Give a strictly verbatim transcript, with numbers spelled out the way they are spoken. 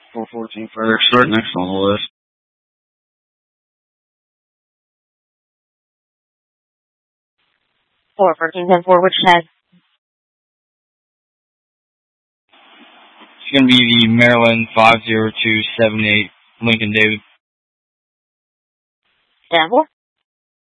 four fourteen Frederick Start, next on the list. four fourteen ten four, which tag? It's going to be the Maryland five zero two seven eight Lincoln David. ten four.